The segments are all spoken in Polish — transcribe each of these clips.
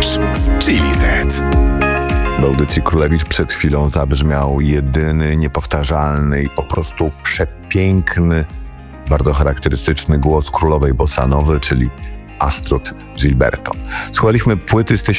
Królewicz w Chili Z. W audycji Królewicz przed chwilą zabrzmiał jedyny, niepowtarzalny i po prostu przepiękny, bardzo charakterystyczny głos królowej bossanowy, czyli Astrud Gilberto. Słuchaliśmy płyty z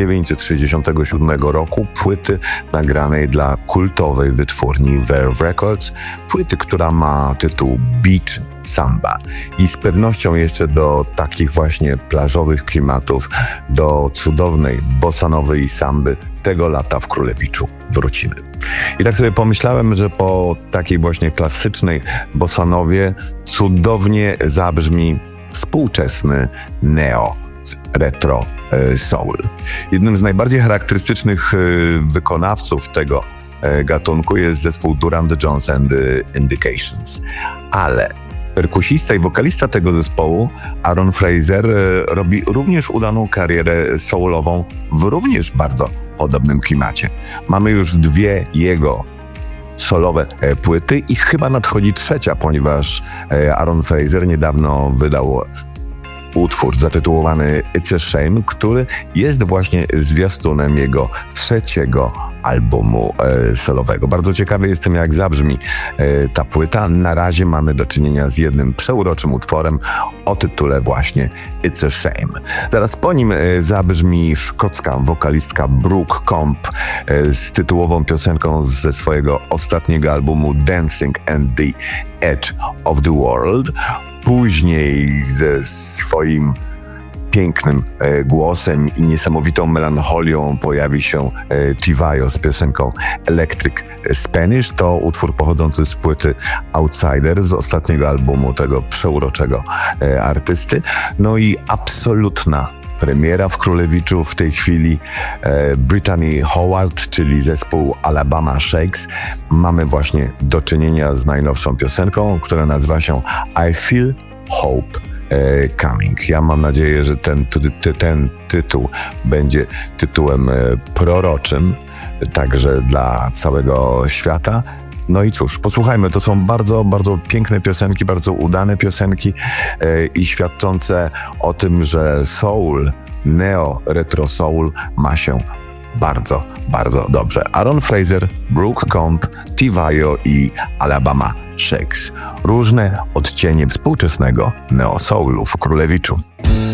1967 roku, płyty nagranej dla kultowej wytwórni Verve Records, płyty, która ma tytuł Beach Samba. I z pewnością jeszcze do takich właśnie plażowych klimatów, do cudownej bossanowej samby tego lata w Królewiczu wrócimy. I tak sobie pomyślałem, że po takiej właśnie klasycznej bossanowie cudownie zabrzmi współczesny neo retro soul. Jednym z najbardziej charakterystycznych wykonawców tego gatunku jest zespół Duran Jones and the Indications. Ale perkusista i wokalista tego zespołu, Aaron Fraser, robi również udaną karierę soulową w również bardzo podobnym klimacie. Mamy już dwie jego solowe płyty i chyba nadchodzi trzecia, ponieważ Aaron Fraser niedawno wydał utwór zatytułowany It's a Shame, który jest właśnie zwiastunem jego trzeciego albumu solowego. Bardzo ciekawy jestem, jak zabrzmi ta płyta. Na razie mamy do czynienia z jednym przeuroczym utworem o tytule właśnie It's a Shame. Zaraz po nim zabrzmi szkocka wokalistka Brooke Comp z tytułową piosenką ze swojego ostatniego albumu Dancing and the Edge of the World. Później ze swoim pięknym głosem i niesamowitą melancholią pojawi się Tivayo z piosenką Electric Spanish. To utwór pochodzący z płyty Outsider, z ostatniego albumu tego przeuroczego artysty. No i absolutna premiera w Królewiczu w tej chwili Brittany Howard, czyli zespół Alabama Shakes. Mamy właśnie do czynienia z najnowszą piosenką, która nazywa się I Feel Hope Coming. Ja mam nadzieję, że ten tytuł będzie tytułem proroczym także dla całego świata. No i cóż, posłuchajmy, to są bardzo, bardzo piękne piosenki, bardzo udane piosenki i świadczące o tym, że soul, neo, retro soul ma się bardzo, bardzo dobrze. Aaron Fraser, Brooke Comp, Tivayo i Alabama Shakes. Różne odcienie współczesnego neo soulu w Królewiczu.